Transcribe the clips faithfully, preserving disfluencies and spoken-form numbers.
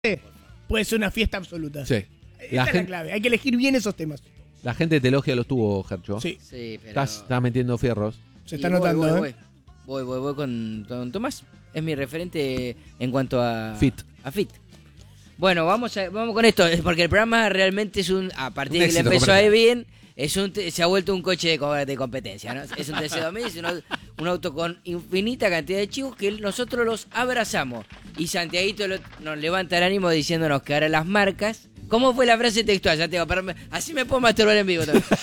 puede ser una fiesta absoluta. Sí. Esta La es gente, la clave. Hay que elegir bien esos temas. la gente te elogia los tuvo, Gercho. Sí. Sí, pero... Estás, estás metiendo fierros. Se Y está voy, notando, voy, ¿eh? Voy, voy, voy, voy con, con Tomás. Es mi referente en cuanto a... Fit. A fit. Bueno, vamos a, vamos con esto, porque el programa realmente es un... A partir Un de que le éxito empezó a ir comercial. bien, es un, se ha vuelto un coche de, co- de competencia, ¿no? Es un T C dos mil, es un, au- un auto con infinita cantidad de chicos que nosotros los abrazamos. Y Santiaguito lo- nos levanta el ánimo diciéndonos que ahora las marcas... ¿Cómo fue la frase textual, Santiago? Para- Así me puedo masturbar en vivo también.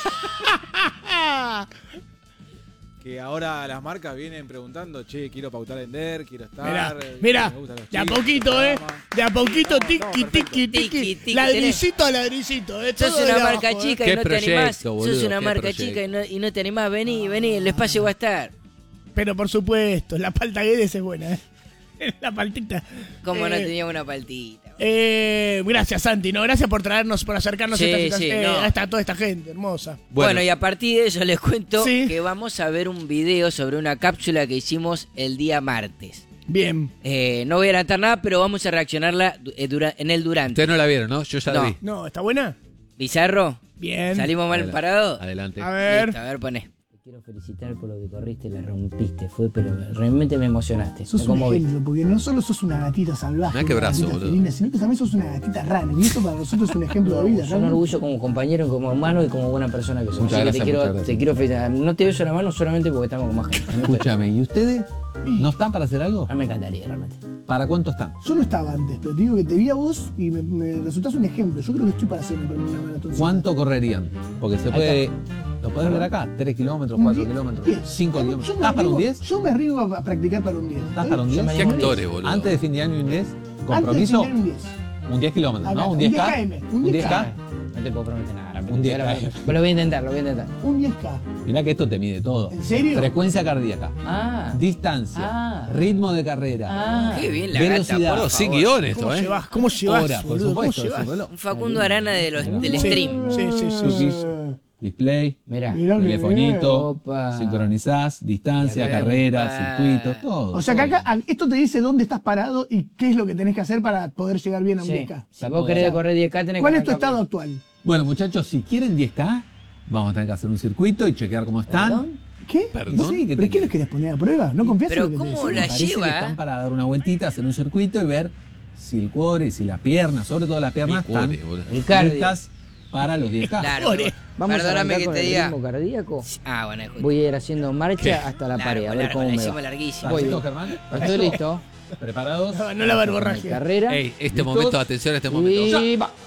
Que ahora las marcas vienen preguntando, che, quiero pautar en D E R, quiero estar. Mirá, eh, mirá, me gustan los de a chicos, poquito, ¿eh? programa. De a poquito, Estamos- tiqui, estamos perfectos. tiqui, Tiqui, tiqui. tiqui, Ladricito a ladricito, ¿eh? Sos Todo una de marca abajo, chica ¿eh? y Qué no te animás. proyecto, boludo, Sos una qué marca proyecto. chica y no, y no te animás. Vení, vení, el espacio va a estar. Pero por supuesto, la palta Guedes es buena, ¿eh? La paltita. Como Eh, no tenía una paltita. Eh, gracias, Santi, ¿no? Gracias por traernos, por acercarnos Sí, a, esta, sí, eh, no. a esta- a toda esta gente hermosa. Bueno, y a partir de eso les cuento Sí. que vamos a ver un video sobre una cápsula que hicimos el día martes. Bien. Eh, no voy a adelantar nada, pero vamos a reaccionarla du- eh, dura- en el durante. Ustedes no la vieron, ¿no? Yo ya la No. vi. No, ¿está buena? ¿Bizarro? Bien. ¿Salimos mal Adela- parados? Adelante. A ver. Listo, a ver, poné. Te quiero felicitar por lo que corriste, la rompiste, fue, pero realmente me emocionaste. Sos me un conmoví. ejemplo, porque no solo sos una gatita salvaje, Mirá qué una brazo, gatita boludo. felina, sino que también sos una gatita rana. Y eso para nosotros es un ejemplo de vida. Es un ¿no? orgullo como compañero, como hermano y como buena persona que sos. Muchas Así que gracias, te quiero, muchas gracias. te quiero felicitar. No te beso la mano solamente porque estamos con más gente. No te- Escúchame, ¿y ustedes no están para hacer algo? A mí me encantaría, realmente. ¿Para cuánto están? Yo no estaba antes, pero te digo que te vi a vos y me, me resultás un ejemplo. Yo creo que estoy para hacer una maratón. ¿Cuánto correrían? Porque se puede. Lo podés ver acá, tres kilómetros, Un cuatro diez, kilómetros, diez. cinco Yo me kilómetros. ¿Estás para un arriesgo- diez? Yo me arriesgo a a practicar para un diez. ¿Estás ¿eh? para un Yo diez? me Qué arriesgo a un actores, diez. boludo. Antes de fin de año un diez. Antes de ¿Compromiso? fin de año un diez. Un diez kilómetros, Acá, ¿no? Un un diez diez K. kilómetros, un Un diez diez K. No te puedo prometer nada. Un diez K. Pero lo voy a intentar, lo voy a intentar. Un diez K. Mirá que esto te mide todo. ¿En serio? Frecuencia cardíaca, Ah. distancia, Ah. ritmo de carrera, Ah. Qué bien la velocidad. gata, Bueno, por sin favor. guión esto, ¿Cómo ¿eh? llevas? ¿Cómo llevas, Hora, por boludo? ¿Cómo supuesto, es un llevas? reloj. Un Facundo Arana de los, del Sí. stream. Sí, sí, sí. Cookies, Eh, display, Mirá. Mirá que telefonito, Opa. sincronizás, distancia, Mirá, carrera, opa. circuito, todo. O sea que todo. acá a- esto te dice dónde estás parado y qué es lo que tenés que hacer para poder llegar bien a un Sí. diez K. Si vos querés correr diez K, tenés ¿Cuál que es tu arrancar estado por- actual? Bueno, muchachos, si quieren diez K, vamos a tener que hacer un circuito y chequear cómo están. ¿Perdón? ¿Qué? Perdón. Sí, que ¿Pero te- qué les querés poner a prueba? ¿No confías Pero en lo que te ¿cómo decimos? la Parece lleva? que están para dar una vueltita, hacer un circuito y ver si el core y si las piernas, sobre todo las piernas, El core, están boludo. El cardio. listas para los diez K. Claro. Core. Vamos Perdóname que te diga. cardíaco. Ah, bueno, escucha. Voy a ir haciendo marcha hasta la Largo, pared, a ver largo, cómo la me hicimos va. larguísima. Voy. ¿Listo, Germán? Estoy listo. ¿Preparados? No, no la verborragia. Carrera. Ey, este ¿Listos? momento, atención a este momento. Y va.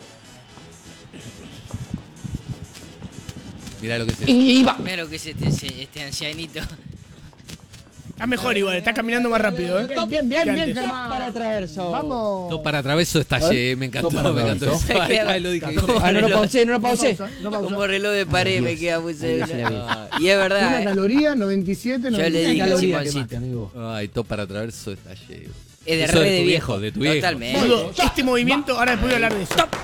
Mirá lo que es. Y va. Mira lo que es este, este, este ancianito. Está mejor igual, está caminando más rápido, ¿eh? Bien, bien, bien, Que bien, antes. Germán. Para traverso. Vamos. Todo para atraveso estallé, me encantó, Todo me para encantó. atraveso. Ay, ay, lo dije. Ah, no lo pausé, no lo pausé. No pausa. Como reloj de pared me queda muy seguro. sí la vi. Ah, Y es Una verdad. eh. caloría, noventa y siete, Yo le noventa y siete dije, calorías. Simoncito. amigo. Ay, todo para atraveso estallé. Es de Eso re de de tu viejo. viejo, de tu viejo. Totalmente. Boludo, este movimiento, ahora después voy a hablar de eso. Dale,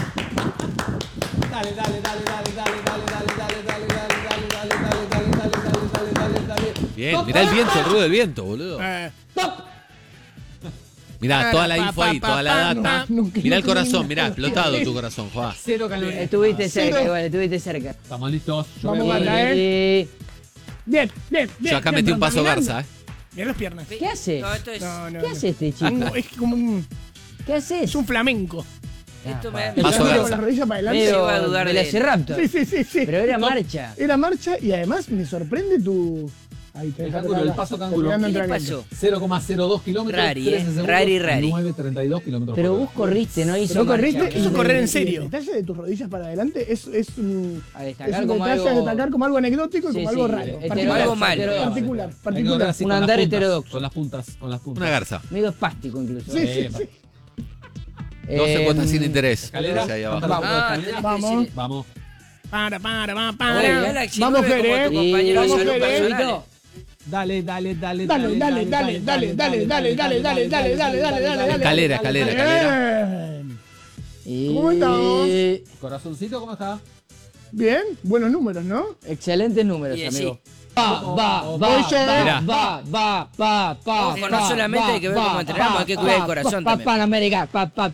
dale, dale, dale, dale, dale, dale, dale, dale, dale, dale, dale, dale, dale, dale, dale, dale, dale, dale, dale. Bien, mirá el viento, el ruido del viento, boludo. Eh, Mirá, toda la info ahí, toda la data. Nunca- Mirá el nunca corazón, vi mirá, nada. explotado tu corazón, Juan. Cero calorías. Estuviste cerca, igual, estuviste cerca. Estamos listos. Yo Vamos, me voy. Gata, Y- Bien, bien, bien. Yo acá bien, metí un paso caminando. Garza, ¿eh? mirá las piernas. ¿Qué hace? No, esto es. No, no, ¿Qué no. hace este chico? Como- Es como un, ¿Qué haces? es un flamenco. Esto me El Paso cambio Garza. con la rodilla para adelante. Medio- iba a dudar de él. Velociraptor. Sí, sí, sí, sí. Pero era marcha. Era marcha y además me sorprende tu... Ahí te El deja cángulo, atrás, el paso terminando cángulo. en ¿Qué le entrenamiento. pasó? cero coma cero dos kilómetros. Rari, trece eh. segundos, Rari, rari. nueve coma treinta y dos kilómetros Pero por vos hora. corriste, no hizo Pero marcha. corriste Eso y- correr en y serio. El detalle de tus rodillas para adelante es, es un, A es destacar un como detalle algo... a destacar como algo anecdótico y Sí, como sí, algo raro. heterodoxo, Particular. algo malo. Particular, Hay que particular. correr así Un con las andar puntas, heterodoxo. Con las puntas, con las puntas. Una garza. Medio espástico incluso. Sí, sí, sí. doce Eh, cuotas sin interés. Escalera. Dice ahí abajo. Vamos. Ah, tenés que Vamos. decir- Vamos. Para, para, para, Oye, para. Galaxy Vamos, nueve como Jere. tu compañero de Vamos, salud Jere. personal. Dale, dale, dale, Dale, dale, dale, dale, dale, dale, dale, dale, dale, dale, dale, dale, dale, dale. Escalera, escalera, escalera. Bien. y- ¿Cómo estamos? Corazoncito, ¿cómo está? Bien, buenos números, ¿no? Excelentes números, Y amigo. sí. Va, va, va, Voy yo, ¿eh? va, va, va, va, va. Ojo, no solamente hay que ver cómo entrenamos, hay que cuidar el corazón pa, también. Panamérica, pa, pa,